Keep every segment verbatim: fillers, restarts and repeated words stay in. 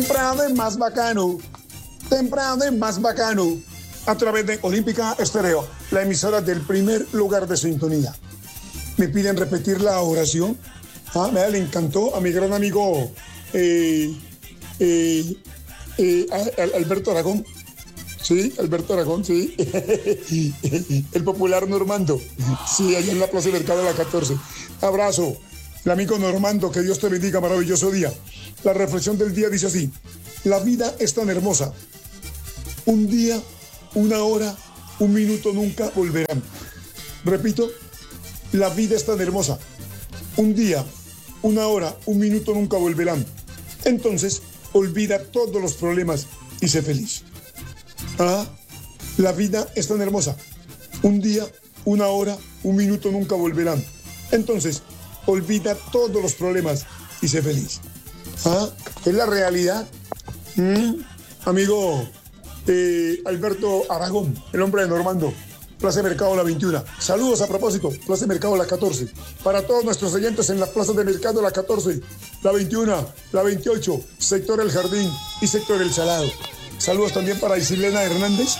Temprano es más bacano. Temprano es más bacano. A través de Olímpica Estéreo, la emisora del primer lugar de sintonía. Me piden repetir la oración. Ah, me le encantó a mi gran amigo eh, eh, eh, Alberto Aragón. Sí, Alberto Aragón, sí. El popular Normando. Sí, allá en la Plaza de Mercado de la catorce. Abrazo. El amigo Normando, que Dios te bendiga, maravilloso día. La reflexión del día dice así: la vida es tan hermosa. Un día, una hora, un minuto nunca volverán. Repito, la vida es tan hermosa. Un día, una hora, un minuto nunca volverán. Entonces, olvida todos los problemas y sé feliz. Ah, la vida es tan hermosa. Un día, una hora, un minuto nunca volverán. Entonces, olvida todos los problemas y sé feliz. Ah, es la realidad. ¿Mm? Amigo eh, Alberto Aragón, el hombre de Normando, Plaza de Mercado La veintiuna. Saludos a propósito, Plaza de Mercado La catorce. Para todos nuestros oyentes en la Plaza de Mercado La catorce, La veintiuna, La veintiocho, sector El Jardín y sector El Salado. Saludos también para Isilena Hernández,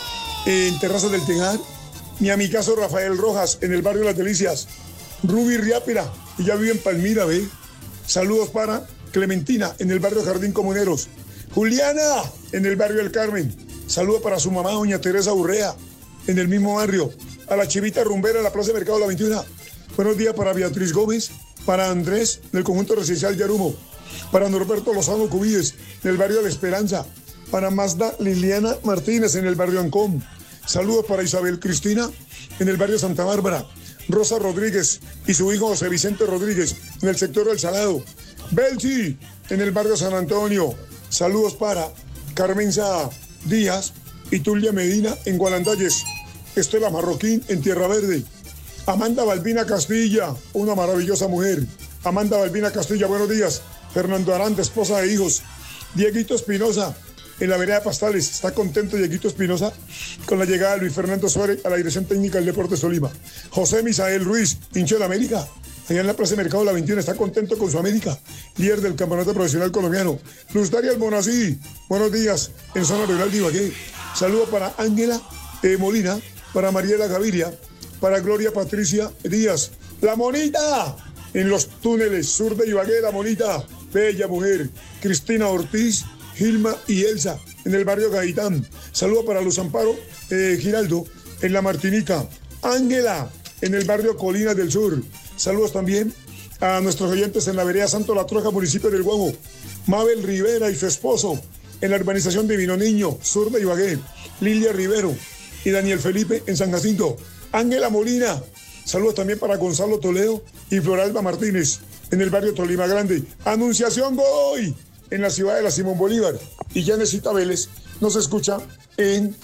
en Terraza del Tejar. Mi amigazo Rafael Rojas, en el barrio Las Delicias. Ruby Riápira, y ya vive en Palmira, ¿ve? Saludos para Clementina, en el barrio Jardín Comuneros. Juliana, en el barrio El Carmen. Saludos para su mamá, doña Teresa Urrea, en el mismo barrio. A la Chivita Rumbera, en la Plaza de Mercado La veintiuna. Buenos días para Beatriz Gómez, para Andrés, del conjunto residencial Yarumo. Para Norberto Lozano Cubides, en el barrio La Esperanza. Para Mazda Liliana Martínez, en el barrio Ancón. Saludos para Isabel Cristina, en el barrio Santa Bárbara. Rosa Rodríguez y su hijo José Vicente Rodríguez, en el sector del Salado. Belchi, en el barrio San Antonio. Saludos para Carmenza Díaz y Tulia Medina, en Gualandalles. Estela Marroquín, en Tierra Verde. Amanda Balbina Castilla, una maravillosa mujer. Amanda Balbina Castilla, buenos días. Fernando Aranda, esposa de hijos. Dieguito Espinosa, en la vereda de Pastales. Está contento Dieguito Espinosa con la llegada de Luis Fernando Suárez a la dirección técnica del Deportes Tolima. José Misael Ruiz, hincha de América, allá en la Plaza de Mercado La veintiuna, está contento con su América, líder del campeonato profesional colombiano. Luz Daria Almonací, buenos días, en zona rural de Ibagué. Saludo para Ángela eh, Molina, para Mariela Gaviria, para Gloria Patricia Díaz. La Monita, en los túneles sur de Ibagué, La Monita, bella mujer. Cristina Ortiz, Gilma y Elsa, en el barrio Gaitán. Saludo para Luz Amparo eh, Giraldo, en La Martinica. Ángela, en el barrio Colinas del Sur. Saludos también a nuestros oyentes en la vereda Santo La Troja, municipio del Guamo. Mabel Rivera y su esposo, en la urbanización Divino Niño, sur de Ibagué. Lilia Rivero y Daniel Felipe, en San Jacinto. Ángela Molina. Saludos también para Gonzalo Toledo y Floralba Martínez, en el barrio Tolima Grande. Anunciación Godoy, en la ciudad de la Simón Bolívar. Y Yanesita Vélez nos escucha en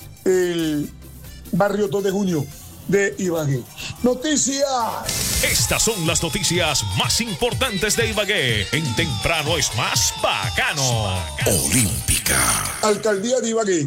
el barrio dos de junio de Ibagué. Noticias. Estas son las noticias más importantes de Ibagué. En Temprano es más bacano. Olímpica. Alcaldía de Ibagué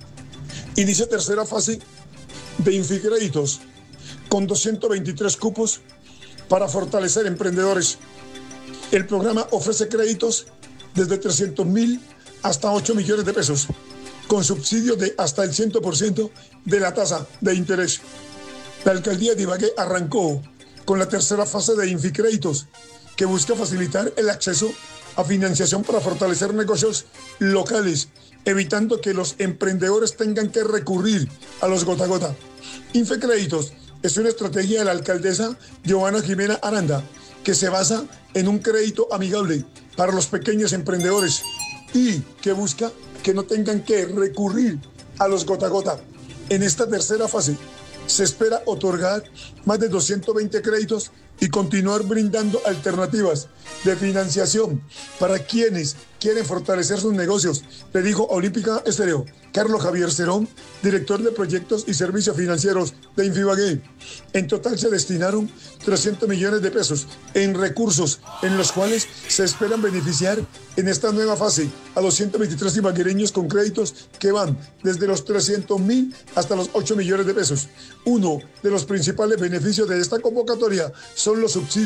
inicia tercera fase de Inficréditos con doscientos veintitrés cupos para fortalecer emprendedores. El programa ofrece créditos desde trescientos mil hasta ocho millones de pesos, con subsidio de hasta el cien por ciento de la tasa de interés. La alcaldía de Ibagué arrancó con la tercera fase de Inficréditos, que busca facilitar el acceso a financiación para fortalecer negocios locales, evitando que los emprendedores tengan que recurrir a los gota a gota. Inficréditos es una estrategia de la alcaldesa Giovanna Jimena Aranda, que se basa en un crédito amigable para los pequeños emprendedores y que busca que no tengan que recurrir a los gota a gota. En esta tercera fase se espera otorgar más de doscientos veinte créditos y continuar brindando alternativas de financiación para quienes quieren fortalecer sus negocios, le dijo a Olímpica Estéreo Carlos Javier Cerón, director de proyectos y servicios financieros de Infibagué. En total se destinaron trescientos millones de pesos en recursos, en los cuales se esperan beneficiar en esta nueva fase a doscientos veintitrés ibaguereños con créditos que van desde los trescientos mil hasta los ocho millones de pesos. Uno de los principales beneficios de esta convocatoria son los subsidios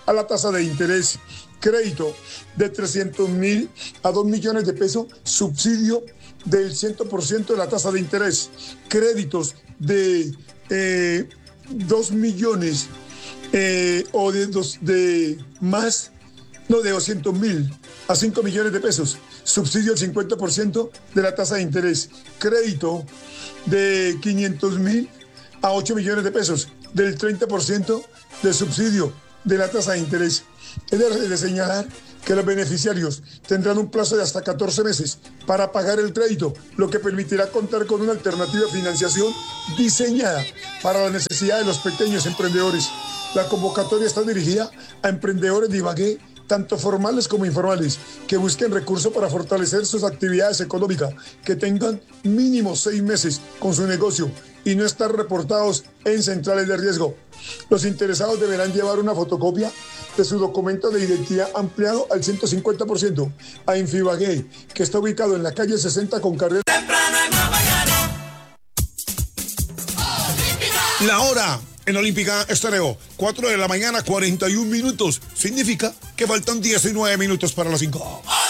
a la tasa de interés. Crédito de trescientos mil a dos millones de pesos, subsidio del cien por ciento de la tasa de interés. Créditos de eh, dos millones eh, o de, dos, de más, no, de doscientos mil a cinco millones de pesos, subsidio del cincuenta por ciento de la tasa de interés. Crédito de quinientos mil a ocho millones de pesos, del treinta por ciento de subsidio de la tasa de interés. Es de, de señalar que los beneficiarios tendrán un plazo de hasta catorce meses para pagar el crédito, lo que permitirá contar con una alternativa de financiación diseñada para las necesidades de los pequeños emprendedores. La convocatoria está dirigida a emprendedores de Ibagué, tanto formales como informales, que busquen recursos para fortalecer sus actividades económicas, que tengan mínimo seis meses con su negocio y no estar reportados en centrales de riesgo. Los interesados deberán llevar una fotocopia de su documento de identidad ampliado al ciento cincuenta por ciento a Infibagué, que está ubicado en la calle sesenta con carrera. La hora en Olímpica Estéreo, cuatro de la mañana, cuarenta y un minutos. Significa que faltan diecinueve minutos para las cinco.